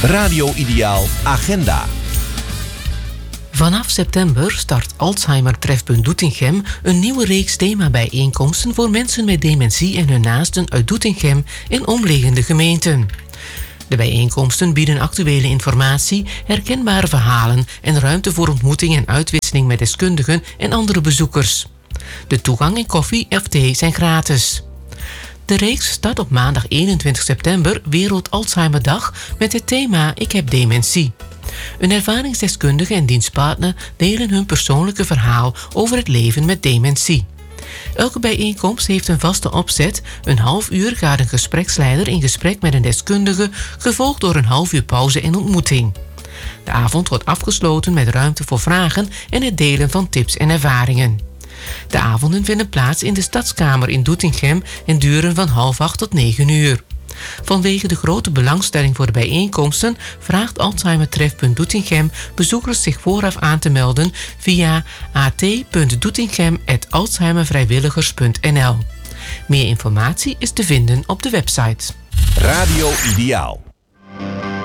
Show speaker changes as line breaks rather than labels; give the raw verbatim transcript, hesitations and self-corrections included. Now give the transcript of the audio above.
Radio Ideaal Agenda.
Vanaf september start Alzheimer Trefpunt Doetinchem een nieuwe reeks themabijeenkomsten voor mensen met dementie en hun naasten uit Doetinchem en omliggende gemeenten. De bijeenkomsten bieden actuele informatie, herkenbare verhalen en ruimte voor ontmoeting en uitwisseling met deskundigen en andere bezoekers. De toegang en koffie of thee zijn gratis. De reeks start op maandag eenentwintig september, Wereld Alzheimerdag, met het thema Ik heb dementie. Een ervaringsdeskundige en dienstpartner delen hun persoonlijke verhaal over het leven met dementie. Elke bijeenkomst heeft een vaste opzet. Een half uur gaat een gespreksleider in gesprek met een deskundige, gevolgd door een half uur pauze en ontmoeting. De avond wordt afgesloten met ruimte voor vragen en het delen van tips en ervaringen. De avonden vinden plaats in de Stadskamer in Doetinchem en duren van half acht tot negen uur. Vanwege de grote belangstelling voor de bijeenkomsten vraagt Alzheimer Trefpunt Doetinchem bezoekers zich vooraf aan te melden via a t punt doetinchem apenstaartje alzheimervrijwilligers punt n l. Meer informatie is te vinden op de website.
Radio Ideaal.